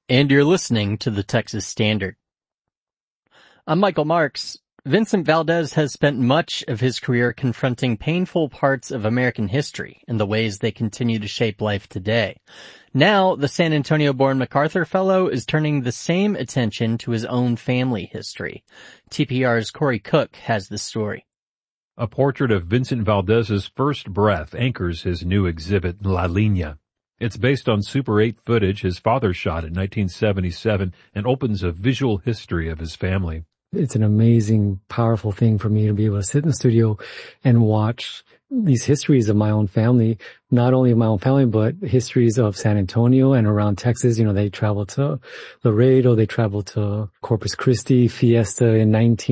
And you're listening to the Texas Standard. I'm Michael Marks. Vincent Valdez has spent much of his career confronting painful parts of American history and the ways they continue to shape life today. Now, the San Antonio-born MacArthur Fellow is turning the same attention to his own family history. TPR's Corey Cook has the story. A portrait of Vincent Valdez's first breath anchors his new exhibit, La Línea. It's based on Super 8 footage his father shot in 1977 and opens a visual history of his family. It's an amazing, powerful thing for me to be able to sit in the studio and watch these histories of my own family, not only of my own family, but histories of San Antonio and around Texas. You know, they travel to Laredo, they travel to Corpus Christi, Fiesta in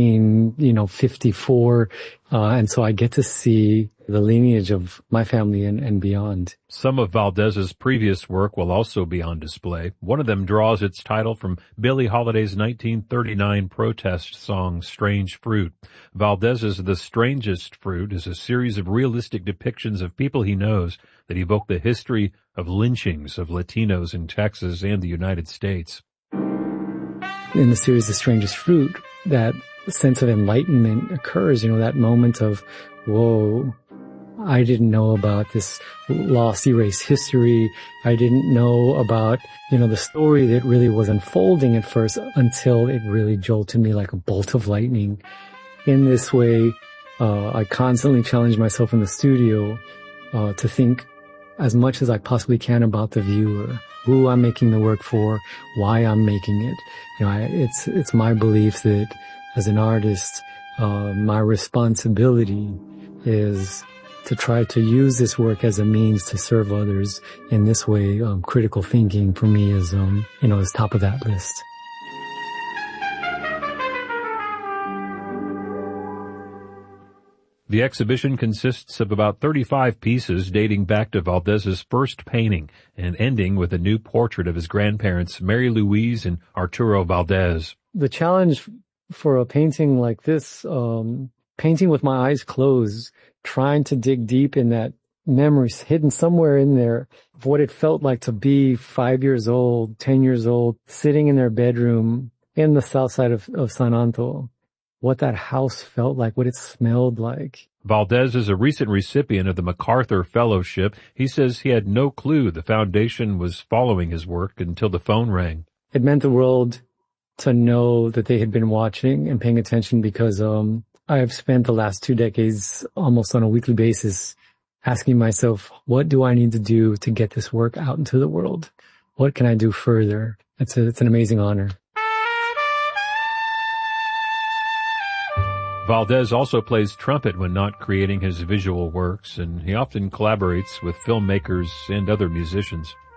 1954. And so I get to see the lineage of my family and beyond. Some of Valdez's previous work will also be on display. One of them draws its title from Billie Holiday's 1939 protest song, Strange Fruit. Valdez's The Strangest Fruit is a series of realistic depictions of people he knows that evoke the history of lynchings of Latinos in Texas and the United States. In the series The Strangest Fruit, that sense of enlightenment occurs, you know, that moment of, whoa, I didn't know about this lost, erased history. I didn't know about, you know, the story that really was unfolding at first until it really jolted me like a bolt of lightning. In this way, I constantly challenge myself in the studio to think as much as I possibly can about the viewer, who I'm making the work for, why I'm making it. You know, it's my belief that as an artist, my responsibility is to try to use this work as a means to serve others. In this way, critical thinking for me is, is top of that list. The exhibition consists of about 35 pieces dating back to Valdez's first painting and ending with a new portrait of his grandparents, Mary Louise and Arturo Valdez. The challenge for a painting like this, painting with my eyes closed, trying to dig deep in that memories hidden somewhere in there of what it felt like to be 5 years old, 10 years old, sitting in their bedroom in the south side of San Antonio. What that house felt like, what it smelled like. Valdez is a recent recipient of the MacArthur Fellowship. He says he had no clue the foundation was following his work until the phone rang. It meant the world to know that they had been watching and paying attention because I have spent the last 2 decades almost on a weekly basis asking myself, what do I need to do to get this work out into the world? What can I do further? It's an amazing honor. Valdez also plays trumpet when not creating his visual works, and he often collaborates with filmmakers and other musicians.